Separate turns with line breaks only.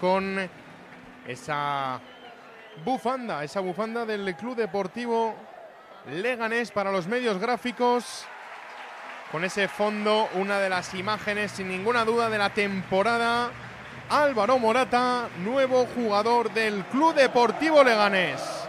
con esa bufanda del Club Deportivo Leganés para los medios gráficos. Con ese fondo, una de las imágenes sin ninguna duda de la temporada. Álvaro Morata, nuevo jugador del Club Deportivo Leganés.